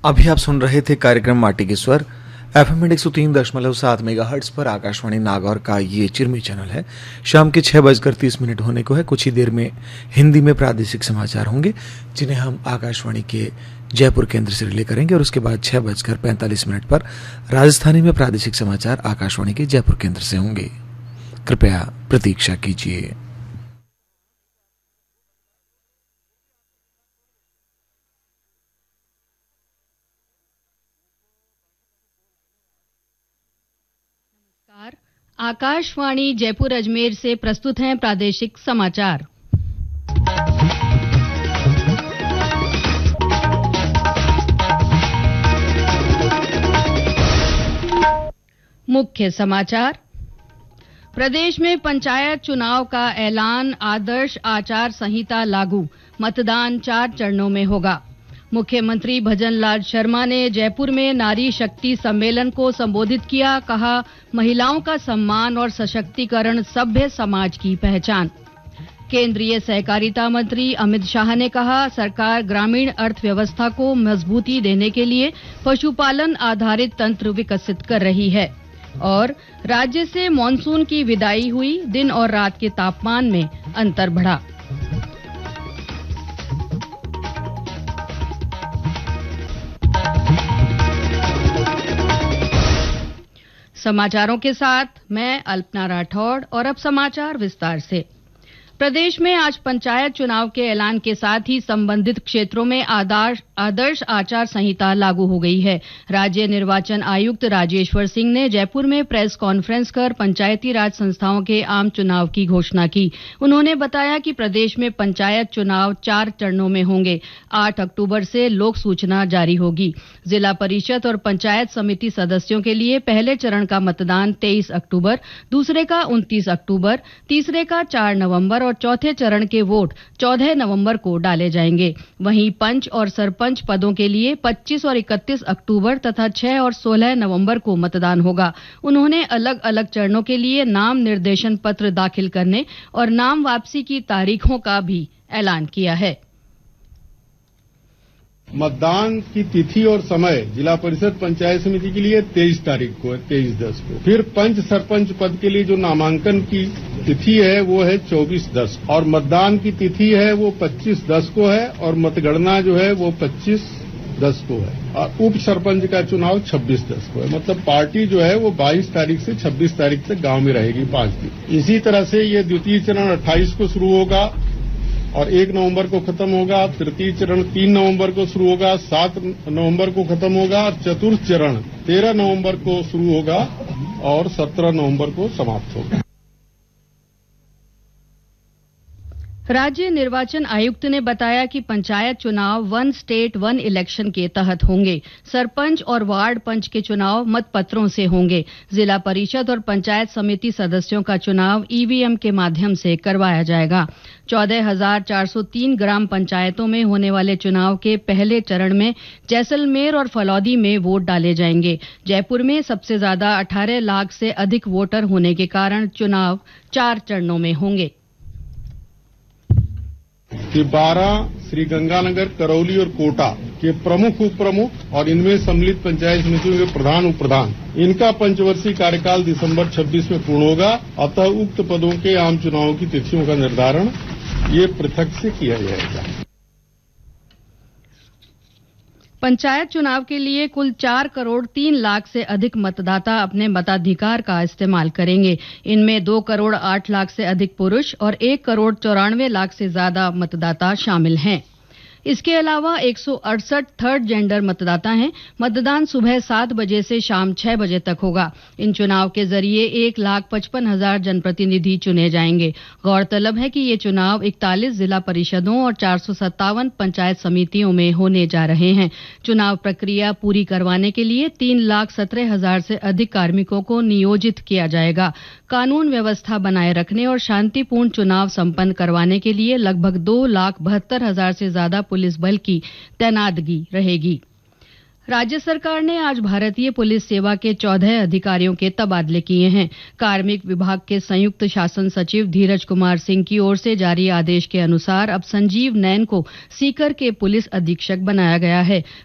अभी आप सुन रहे थे कार्यक्रम माटी के स्वर एफएम 103.7 मेगाहर्ट्ज पर आकाशवाणी नागौर का ये चिरमी चैनल है। शाम के 6:30 होने को है। कुछ ही देर में हिंदी में प्रादेशिक समाचार होंगे जिन्हें हम आकाशवाणी के जयपुर केंद्र से रिले करेंगे और उसके बाद 6:45 पर राजस्थानी में प्रादेशिक समाचार आकाशवाणी के जयपुर केंद्र से होंगे। कृपया प्रतीक्षा कीजिए। आकाशवाणी जयपुर अजमेर से प्रस्तुत हैं प्रादेशिक समाचार। मुख्य समाचार। प्रदेश में पंचायत चुनाव का ऐलान, आदर्श आचार संहिता लागू, मतदान 4 चरणों में होगा। मुख्यमंत्री भजनलाल शर्मा ने जयपुर में नारी शक्ति सम्मेलन को संबोधित किया। कहा, महिलाओं का सम्मान और सशक्तिकरण सभ्य समाज की पहचान। केंद्रीय सहकारिता मंत्री अमित शाह ने कहा, सरकार ग्रामीण अर्थव्यवस्था को मजबूती देने के लिए पशुपालन आधारित तंत्र विकसित कर रही है। और राज्य से मानसून की विदाई हुई, दिन और रात के तापमान में अंतर बढ़ा। समाचारों के साथ मैं अल्पना राठौड़ और अब समाचार विस्तार से। प्रदेश में आज पंचायत चुनाव के ऐलान के साथ ही संबंधित क्षेत्रों में आदर्श आचार संहिता लागू हो गई है। राज्य निर्वाचन आयुक्त राजेश्वर सिंह ने जयपुर में प्रेस कॉन्फ्रेंस कर पंचायती राज संस्थाओं के आम चुनाव की घोषणा की। उन्होंने बताया कि प्रदेश में पंचायत चुनाव 4 चरणों में होंगे। 8 अक्टूबर से लोक सूचना जारी होगी। जिला परिषद और पंचायत समिति सदस्यों के लिए पहले चरण का मतदान 23 अक्टूबर, दूसरे का 29 अक्टूबर, तीसरे का 4 नवंबर और चौथे चरण के वोट 14 नवंबर को डाले जाएंगे। वहीं पंच और सरपंच पदों के लिए 25 और 31 अक्टूबर तथा 6 और 16 नवंबर को मतदान होगा। उन्होंने अलग अलग चरणों के लिए नाम निर्देशन पत्र दाखिल करने और नाम वापसी की तारीखों का भी ऐलान किया है। मतदान की तिथि और समय जिला परिषद पंचायत समिति के लिए 23 तारीख को है, 23/10 को। फिर पंच सरपंच पद के लिए जो नामांकन की तिथि है वो है 24/10 और मतदान की तिथि है वो 25/10 को है और मतगणना जो है वो 25/10 को है और उप सरपंच का चुनाव 26/10 को है। मतलब पार्टी जो है वो 22 तारीख से 26 तारीख तक गांव में रहेगी 5 दिन। इसी तरह से ये द्वितीय चरण 28 को शुरू होगा और 1 नवंबर को खत्म होगा। तृतीय चरण 3 नवंबर को शुरू होगा, 7 नवंबर को खत्म होगा और चतुर्थ चरण 13 नवंबर को शुरू होगा और 17 नवंबर को समाप्त होगा। राज्य निर्वाचन आयुक्त ने बताया कि पंचायत चुनाव 1 स्टेट 1 इलेक्शन के तहत होंगे। सरपंच और वार्ड पंच के चुनाव मतपत्रों से होंगे। जिला परिषद और पंचायत समिति सदस्यों का चुनाव ईवीएम के माध्यम से करवाया जाएगा। 14,403 ग्राम पंचायतों में होने वाले चुनाव के पहले चरण में जैसलमेर और फलौदी में वोट डाले जाएंगे। जयपुर में सबसे ज्यादा 18 लाख से अधिक वोटर होने के कारण चुनाव 4 चरणों में होंगे। 12 श्रीगंगानगर, करौली और कोटा के प्रमुख उप प्रमुख और इनमें सम्मिलित पंचायत समितियों के प्रधान उप प्रधान, इनका पंचवर्षीय कार्यकाल दिसंबर 26 में पूर्ण होगा। अतः उक्त पदों के आम चुनाव की तिथियों का निर्धारण ये पृथक से किया जाएगा। पंचायत चुनाव के लिए कुल 4 करोड़ 3 लाख से अधिक मतदाता अपने मताधिकार का इस्तेमाल करेंगे। इनमें 2 करोड़ 8 लाख से अधिक पुरुष और 1 करोड़ 94 लाख से ज्यादा मतदाता शामिल हैं। इसके अलावा 168 थर्ड जेंडर मतदाता हैं। मतदान सुबह 7 बजे से शाम 6 बजे तक होगा। इन चुनाव के जरिए 1,55,000 जनप्रतिनिधि चुने जाएंगे। गौरतलब है कि ये चुनाव 41 जिला परिषदों और 457 पंचायत समितियों में होने जा रहे हैं। चुनाव प्रक्रिया पूरी करवाने के लिए 3,17,000 से अधिक कार्मिकों को नियोजित किया जाएगा। कानून व्यवस्था बनाए रखने और शांतिपूर्ण चुनाव संपन्न करवाने के लिए लगभग 2,72,000 से ज्यादा पुलिस बल की तैनातगी रहेगी। राज्य सरकार ने आज भारतीय पुलिस सेवा के 14 अधिकारियों के तबादले किए हैं। कार्मिक विभाग के संयुक्त शासन सचिव धीरज कुमार सिंह की ओर से जारी आदेश के अनुसार अब संजीव नैन को सीकर के पुलिस अधीक्षक बनाया गया है।